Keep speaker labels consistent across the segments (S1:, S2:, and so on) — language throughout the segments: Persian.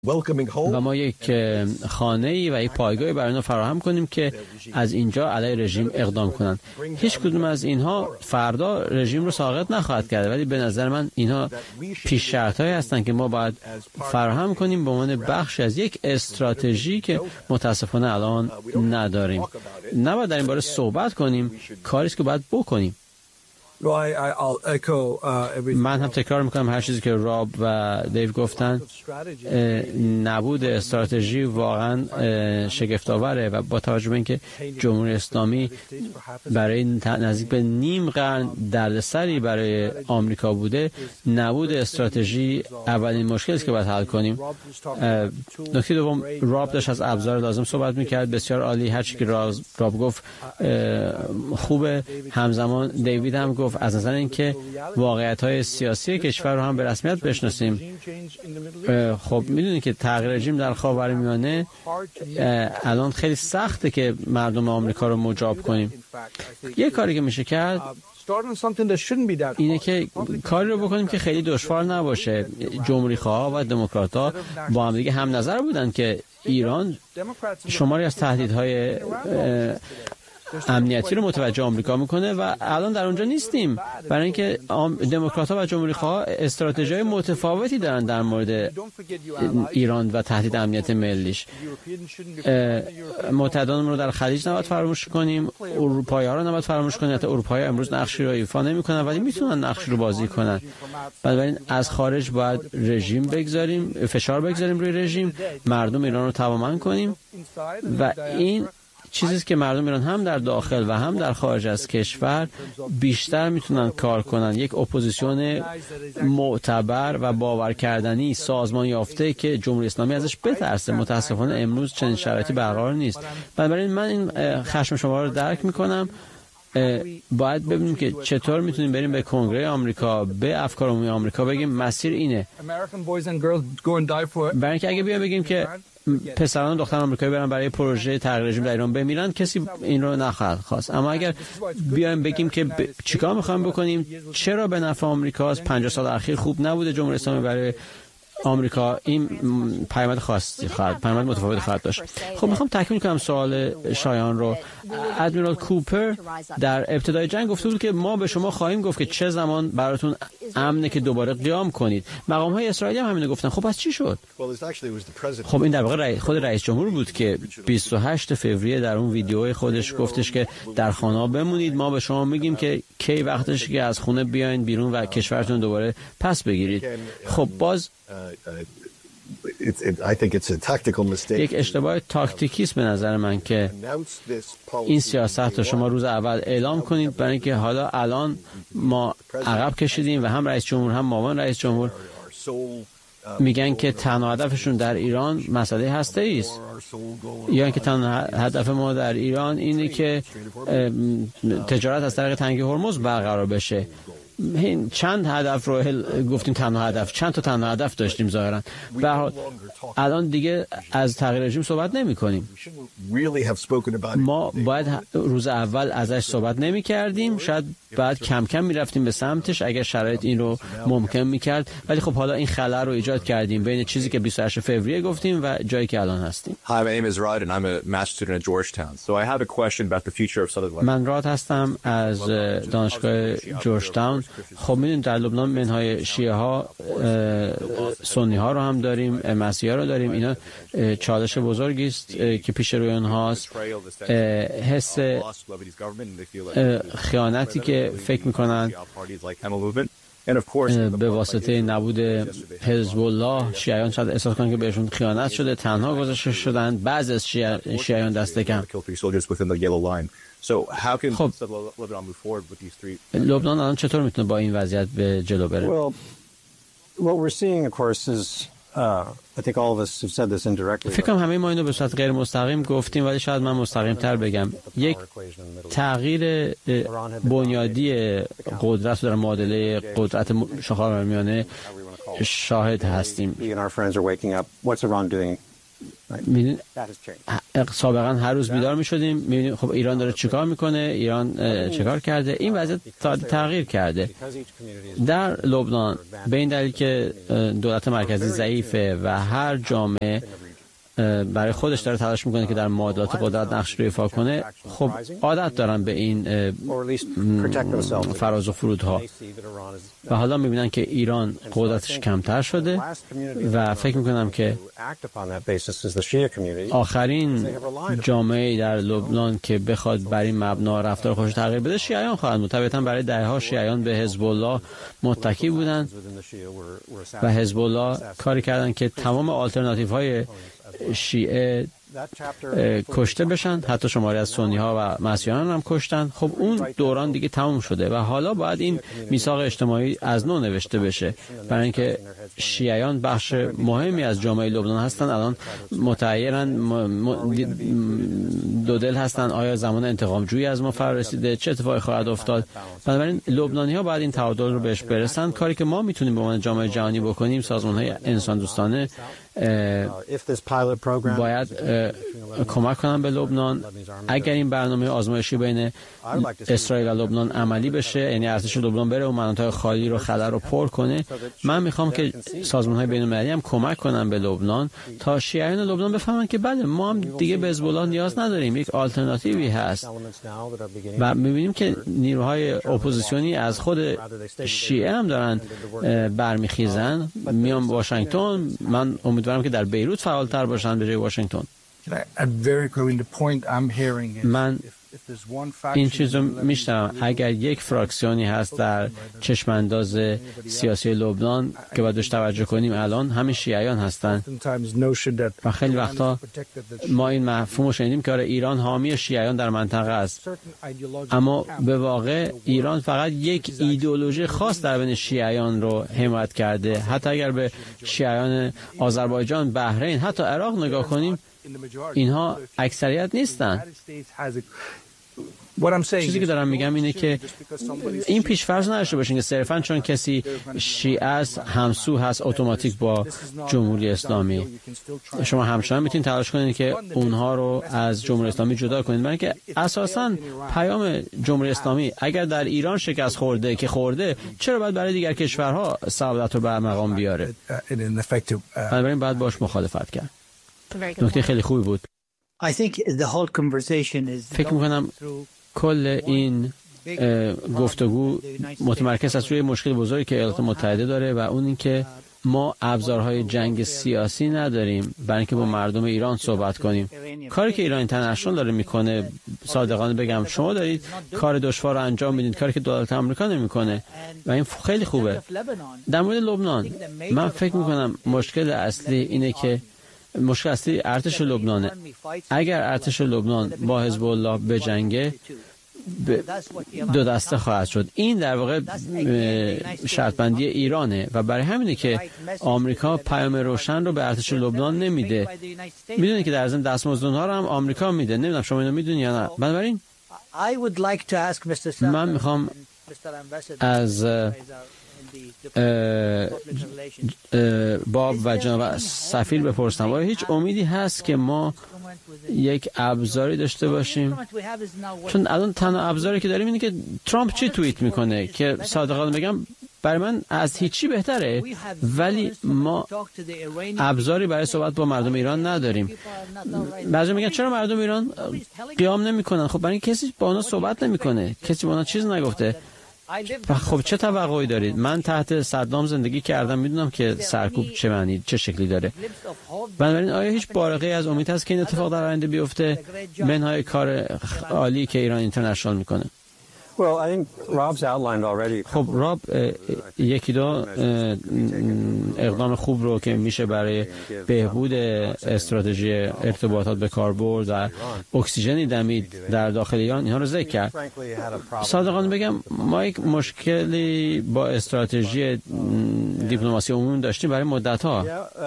S1: و ما یک خانه‌ای و یک پایگاهی برای اینا فراهم کنیم که از اینجا علیه رژیم اقدام کنند. هیچ کدوم از اینها فردا رژیم رو ساقط نخواهد کرد، ولی به نظر من اینها پیش شرط‌هایی هستند که ما باید فراهم کنیم به عنوان بخش از یک استراتژی که متاسفانه الان نداریم. نباید در این باره صحبت کنیم، کاری است که باید بکنیم. من هم تکرار میکنم هر چیزی که راب و دیو گفتن. نبود استراتژی واقعا شگفت‌آوره و با توجه به اینکه جمهوری اسلامی برای نزدیک به نیم قرن دردسری برای آمریکا بوده، نبود استراتژی اولین مشکلی است که باید حل کنیم. نکته دوم، راب داشت از ابزار لازم صحبت میکرد، بسیار عالی. هر چی که راب گفت خوبه. همزمان دیوید هم گفت از نظر اینکه واقعیت‌های سیاسی کشور رو هم به رسمیت بشناسیم. خب میدونید که تغییر رژیم در خاورمیانه الان خیلی سخته که مردم آمریکا رو مجاب کنیم. یه کاری که میشه کرد اینه که کاری رو بکنیم که خیلی دشوار نباشه. جمهوری‌خواها و دموکرات‌ها با هم دیگه هم نظر بودن که ایران شماری از تهدیدهای امنیتی رو متوجه آمریکا میکنه و الان در اونجا نیستیم، برای اینکه دموکرات‌ها و جمهوری‌خواها استراتژی‌های متفاوتی دارن در مورد ایران و تهدید امنیت ملیش. متحدانمون رو در خلیج نباید فراموش کنیم، اروپایی‌ها رو نباید فراموش کنیم. حتی اروپایی‌ها امروز نقشی رو ایفا نمی‌کنن ولی میتونن نقشی رو بازی کنن. بنابراین از خارج باید رژیم بگذاریم، فشار بگذاریم روی رژیم، مردم ایران رو توامن کنیم و این چیزی که مردم ایران هم در داخل و هم در خارج از کشور بیشتر میتونن کار کنن. یک اپوزیسیون معتبر و باور کردنی، سازمان یافته که جمهوری اسلامی ازش بترسه. متاسفانه امروز چنین شرایطی برقرار نیست. بنابراین من این خشم شما رو درک میکنم. باید ببینیم که چطور میتونیم بریم به کنگره آمریکا، به افکار عمومی آمریکا بگیم مسیر اینه. برای اینکه اگه بیایم بگیم که پسران و دختران آمریکایی برن برای پروژه تغییر رژیم در ایران بمیرن، کسی این رو نخواهد خواست. اما اگر بیایم بگیم که چیکار میخوایم بکنیم، چرا به نفع آمریکاست، 50 سال اخیر خوب نبوده جمهوری اسلامی برای آمریکا، این پیامد خاصی خواهد، پیامد متفاوت خواهد داشت. خب میخوام تکمیل کنم سوال شایان رو. ادمیرال کوپر در ابتدای جنگ گفته بود که ما به شما خواهیم گفت که چه زمان براتون امنه که دوباره قیام کنید. مقام های اسرائیلی هم همینو گفتن. خب پس چی شد؟ خب این در واقع خود رئیس جمهور بود که 28 فوریه در اون ویدیوی خودش گفتش که در خانه بمونید، ما به شما میگیم که کی وقتش که از خونه بیاین بیرون و کشورتون دوباره پس بگیرید. خب باز یک اشتباه تاکتیکی است به نظر من که این سیاست رو شما روز اول اعلام کنید، برای اینکه حالا الان ما عقب کشیدیم و هم رئیس جمهور هم معاون رئیس جمهور میگن که تنها هدفشون در ایران مسئله هسته‌ای است، یا اینکه تنها هدف ما در ایران اینه که تجارت از طریق تنگه هرمز برقرار بشه. چند هدف رو گفتیم تنها هدف، چند تا تنها هدف داشتیم ظاهرا. به هر حال الان دیگه از تغییر رژیم صحبت نمی کنیم. ما باید روز اول ازش صحبت نمی کردیم، شاید بعد کم کم می رفتیم به سمتش اگر شرایط این رو ممکن می کرد، ولی خب حالا این خلأ رو ایجاد کردیم بین چیزی که 28 فوریه گفتیم و جایی که الان هستیم. من راد هستم از دانشگاه جورجتاون. خب میدونید در لبنان منهای شیعه ها، سنی ها رو هم داریم، مسیحی ها رو داریم. اینا چالش بزرگی است که پیش روی اونهاست. حس خیانتی که فکر میکنن به واسطه نبود حزب الله، شیعیان شاید احساس کنن که بهشون خیانت شده، تنها گذاشته شدن. بعضی از شیعیان دست کم. خب لبنان الان چطور میتونه با این وضعیت به جلو بره؟ فکر کنم همه ما اینو به صورت غیر مستقیم گفتیم، ولی شاید من مستقیم تر بگم. یک تغییر بنیادی قدرت در معادله قدرت خاورمیانه شاهد هستیم. می‌دونید سابقا هر روز بیدار می‌شدیم می‌بینیم خب ایران داره چیکار میکنه، ایران چیکار کرده. این وضعیت تغییر کرده در لبنان به این دلیل که دولت مرکزی ضعیفه و هر جامعه برای خودش داره تلاش میکنه که در معادلات قدرت نقش رو ایفا کنه. خب عادت دارن به این فراز و فرودها و حالا میبینن که ایران قدرتش کمتر شده و فکر میکنم که آخرین جامعه در لبنان که بخواد بر این مبنا رفتار خودش تغییر بده شیعیان خواهند بود. طبعا برای دهه‌ها شیعیان به حزب الله متکی بودن و حزب الله کاری کردن که تمام آلترناتیوهای شیعه کشته بشن، حتی شماری از سنی ها و مسیحیان هم کشتن. خب اون دوران دیگه تموم شده و حالا باید این میثاق اجتماعی از نو نوشته بشه، برای اینکه شیعیان بخش مهمی از جامعه لبنان هستن. الان متحیرن، دو دل هستن، آیا زمان انتقام جویی از ما فرا رسیده، چه اتفاقی خواهد افتاد. بنابراین لبنانی ها باید این تعادل رو بهش برسن. کاری که ما میتونیم به عنوان جامعه جهانی بکنیم، سازمان های انسان دوستانه باید کمک کنن به لبنان. اگر این برنامه آزمایشی بین اسرائیل و لبنان عملی بشه، یعنی ارتش لبنان بره و مناطق خالی رو خلا رو پر کنه، من میخوام که سازمان‌های بین‌المللی هم کمک کنن به لبنان تا شیعیان لبنان بفهمن که بله ما هم دیگه به حزب الله نیاز نداریم، یک آلترناتیوی هست. و میبینیم که نیروهای اپوزیسیونی از خود شیعه هم دارن برمیخیزن، میان واشنگتن. من امیدوارم که در بیروت فعالتر باشن به جای واشنگتن. من این چیز رو میشنوم، اگر یک فراکسیونی هست در چشمانداز سیاسی لبنان که باید بهش توجه کنیم، الان همین شیعیان هستن و خیلی وقتا ما این مفهوم رو شنیدیم که ایران حامی شیعیان در منطقه است، اما به واقع ایران فقط یک ایدئولوژی خاص در بین شیعیان رو حمایت کرده. حتی اگر به شیعیان آذربایجان، بحرین، حتی عراق نگاه کنیم، اینها اکثریت نیستن. چیزی که دارم میگم اینه که این پیش‌فرض نداشته باشین که صرفاً چون کسی شیعه است همسو هست اتوماتیک با جمهوری اسلامی. شما همچنان میتونید تلاش کنید که اونها رو از جمهوری اسلامی جدا کنید، برای اینکه اساساً پیام جمهوری اسلامی اگر در ایران شکست خورده که خورده، چرا باید برای دیگر کشورها سعادت رو به مقام بیاره؟ بنابراین باید باش مخالفت کرد. نکته خیلی خوبی بود. فکر میکنم کل این گفتگو متمرکز است روی مشکل بزرگی که ایالات متحده داره و اون این که ما ابزارهای جنگ سیاسی نداریم برای اینکه با مردم ایران صحبت کنیم. کاری که ایران اینترنشنال داره میکنه، صادقانه بگم شما دارید کار دشوار رو انجام میدید، کاری که دولت آمریکا نمیکنه و این خیلی خوبه. در مورد لبنان من فکر میکنم مشکل اصلی اینه که مشکل اصلی ارتش لبنانه. اگر ارتش لبنان با حزب الله بجنگه، دو دسته خواهد شد. این در واقع شرط بندی ایرانه و برای همینه که آمریکا پیام روشن رو به ارتش لبنان نمیده. میدونید که در ضمن دستمزدها رو هم آمریکا میده. نمیدونم شما اینو میدونید یا نه. بنابراین من میخوام از باب و جناب سفیر بپرسم آیا هیچ امیدی هست که ما یک ابزاری داشته باشیم؟ چون الان تنها ابزاری که داریم اینه که ترامپ چی توییت میکنه که صادقانه بگم برای من از هیچی بهتره، ولی ما ابزاری برای صحبت با مردم ایران نداریم. بعضی میگن چرا مردم ایران قیام نمیکنن؟ خب برای کسی با اونا صحبت نمیکنه، کسی با اونا چیز نگفته. خب چه توقعی دارید؟ من تحت صدام زندگی کردم، میدونم که سرکوب چه معنی، چه شکلی داره. بنابراین آیا هیچ بارقه از امید هست که این اتفاق در آینده بیفته منهای کار عالی که ایران اینترنشنال میکنه؟ خب راب یکی دو اقدام خوب رو که میشه برای بهبود استراتژی ارتباطات به کار برد و اکسیژنی دمید در داخل ایران، اینها رو ذکر کرد. صادقانه بگم ما یک مشکلی با استراتژی دیپلماسی عمومی داشتیم برای مدت‌ها.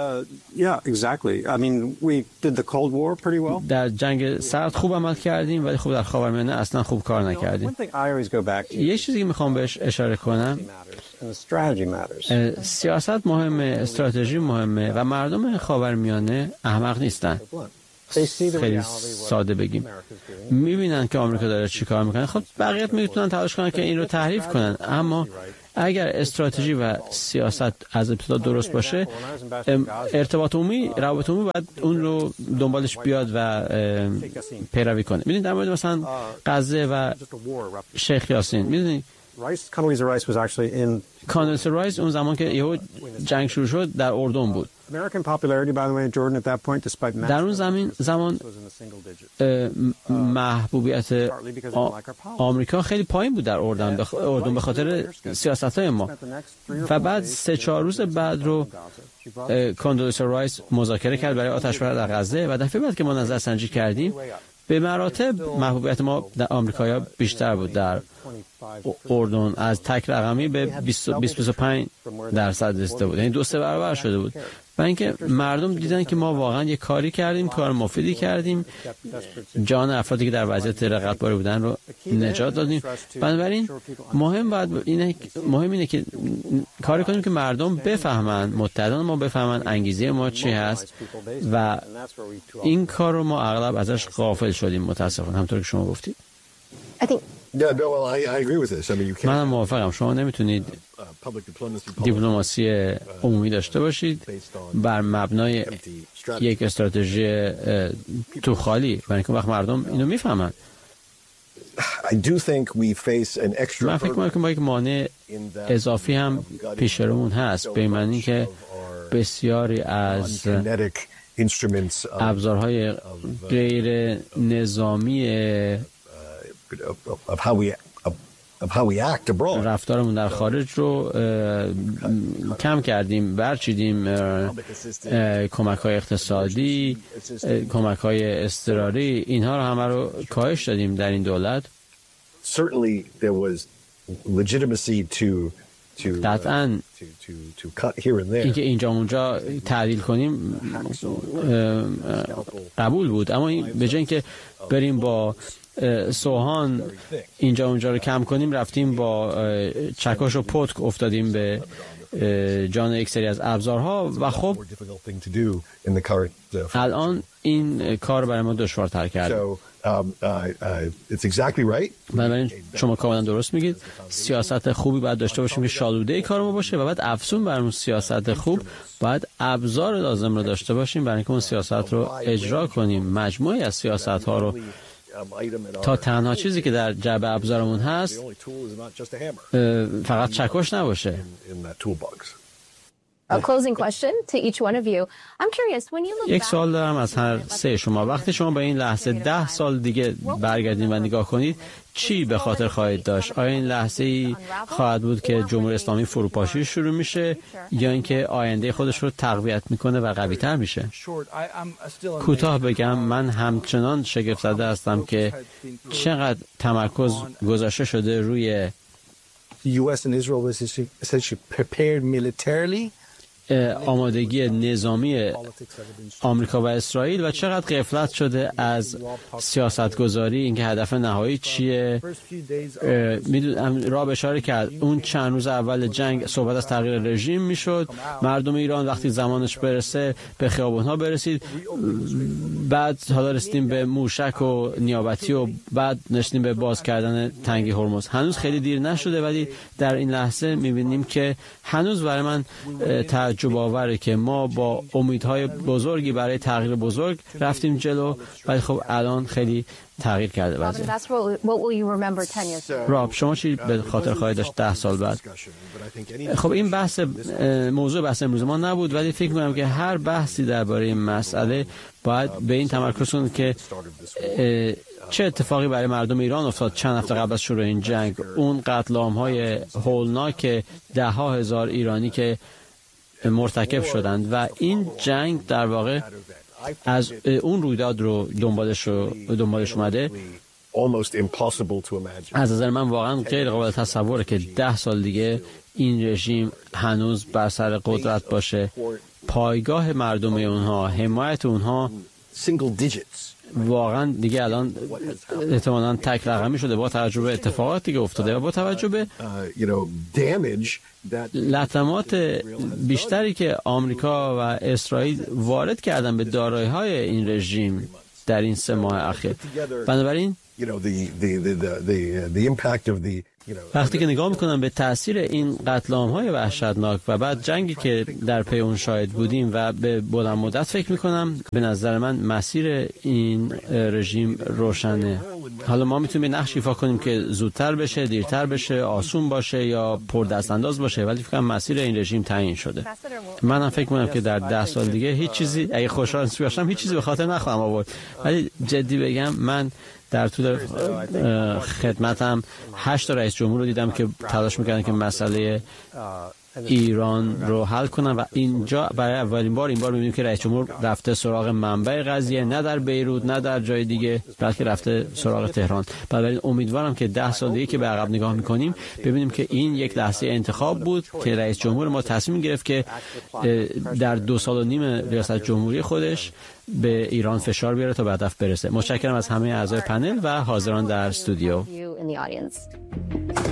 S1: در جنگ سرد خوب عمل کردیم ولی خوب در خاورمیانه اصلا خوب کار نکردیم. یه چیزی که میخوام بهش اشاره کنم سیاست مهمه، استراتژی مهمه و مردم خاورمیانه احمق نیستن. خیلی ساده بگیم میبینن که آمریکا داره چی کار میکنه. خب بقیه میتونن تلاش کنن که این رو تحریف کنن، اما اگر استراتژی و سیاست از ابتدا درست باشه، ارتباط عمومی، روابط عمومی باید اون رو دنبالش بیاد و پیروی کنه. میدونید در مورد مثلا غزه و شیخ یاسین، میدونید کاندلیسا رایس اون زمان که یهو جنگ شروع شد در اردن بود. در اون زمان محبوبیت آمریکا خیلی پایین بود در اردن به خاطر سیاست‌های ما. و بعد 3-4 روز بعد رو کاندلیسا رایس مذاکره کرد برای آتش‌بس در غزه و دفعه بعد که ما نظرسنجی کردیم به مراتب محبوبیت ما در آمریکایی‌ها بیشتر بود در اردن، از تک رقمی به 20-25% رسیده بود، یعنی 2-3 برابر شده بود. و اینکه مردم دیدن که ما واقعا یه کاری کردیم، کار مفیدی کردیم، جان افرادی که در وضعیت رقتباری بودن رو نجات دادیم. بنابراین مهم اینه که کاری کنیم که مردم بفهمن، متحدان ما بفهمن انگیزه ما چی هست و این کار رو ما اغلب ازش غافل شدیم متاسفانه، همونطور که شما گفتید. منم موافقم. شما نمیتونید دیپلماسی عمومی داشته باشید بر مبنای یک استراتژی تو خالی، برای اینکه وقت مردم اینو میفهمن. من فکر میکنم که ما یک مانع اضافی هم پیش رومون هست، به معنی که بسیاری از ابزارهای غیر نظامی رفتارمون در خارج رو کم کردیم، برچیدیم. کمک‌های اقتصادی، کمک‌های اضطراری، اینها رو همه رو کاهش دادیم در این دولت. قطعاً اینکه اینجا اونجا تعدیل کنیم قبول بود، اما به جای اینکه بریم با سوهان اینجا اونجا رو کم کنیم، رفتیم با چکش و پتک افتادیم به جان یک سری از ابزارها و خب الان این کار برای ما دشوارتر کرده. بنابراین شما کاملا درست میگید، سیاست خوبی باید داشته باشیم که شالوده کار ما باشه و بعد افزون بر اون سیاست خوب باید ابزار لازم رو داشته باشیم برای اینکه اون سیاست رو اجرا کنیم. مجموعی از سیاست ها رو تا تنها چیزی که در جعبه ابزارمون هست فقط چکش نباشه. یک سوال دارم از هر سه شما. وقتی شما به این لحظه 10 سال دیگه برگردید و نگاه کنید، چی به خاطر خواهید داشت؟ آیا این لحظه ای خواهد بود که جمهوری اسلامی فروپاشی شروع میشه یا اینکه آینده خودش رو تقویت میکنه و قوی تر میشه؟ کوتاه بگم، من همچنان شگفت زده هستم که چقدر تمرکز گذاشته شده روی آمادگی نظامی آمریکا و اسرائیل و چقدر غفلت شده از سیاستگذاری، اینکه هدف نهایی چیه. راب اشاره کرد اون چند روز اول جنگ صحبت از تغییر رژیم میشد، مردم ایران وقتی زمانش برسه به خیابونها برسید، بعد حالا رسیدیم به موشک و نیابتی و بعد نشدیم به باز کردن تنگی هرمز. هنوز خیلی دیر نشده، ولی در این لحظه میبینیم که هنوز برای من تعجب آوره که ما با امیدهای بزرگی برای تغییر بزرگ رفتیم جلو، ولی خب الان خیلی تغییر کرده وضعیت. راب، شما چی به خاطر خواهید داشت 10 سال بعد؟ خب این موضوع بحث امروز ما نبود، ولی فکر می‌کنم که هر بحثی درباره این مسئله باید به این تمرکز کنه که چه اتفاقی برای مردم ایران افتاد چند هفته قبل از شروع این جنگ. اون قتل عام‌های هولناک 10,000 ایرانی که مرتکب شدند و این جنگ در واقع از اون رویداد رو دنبالش اومده. از نظر من واقعا غیر قابل تصوره که 10 سال دیگه این رژیم هنوز بر سر قدرت باشه. پایگاه مردم اونها، حمایت اونها واقعا دیگه الان احتمالاً تک رقمی شده با توجه به اتفاقاتی که افتاده و با توجه به لطمات بیشتری که آمریکا و اسرائیل وارد کردن به دارایی‌های این رژیم در این 3 ماه اخیر. بنابراین وقتی که نگاه میکنم به تاثیر این قتل عام‌های وحشتناک و بعد جنگی که در پی اون شاهد بودیم و به بلند مدت فکر میکنم، به نظر من مسیر این رژیم روشنه. حالا ما میتونیم به نقش ایفا کنیم که زودتر بشه، دیرتر بشه، آسون باشه یا پر دست انداز باشه، ولی فکر کنم مسیر این رژیم تعیین شده. منم فکر میکنم که در 10 سال دیگه هیچ چیزی، اگه خوشحال باشم هیچ چیزی به خاطر نخواهم آورد، ولی جدی بگم من در طول خدمتم 8 تا رئیس جمهور رو دیدم که تلاش میکردن که مسئله ایران رو حل کنن و اینجا برای اولین بار این بار میبینیم که رئیس جمهور رفته سراغ منبع قضیه، نه در بیروت نه در جای دیگه، بلکه رفته سراغ تهران. بنابراین امیدوارم که 10 سال دیگه که به عقب نگاه میکنیم ببینیم که این یک لحظه انتخاب بود که رئیس جمهور ما تصمیم گرفت که در 2 سال و نیم ریاست جمهوری خودش به ایران فشار بیاره تا به هدف برسه. متشکرم از همه اعضای پنل و حاضران در استودیو.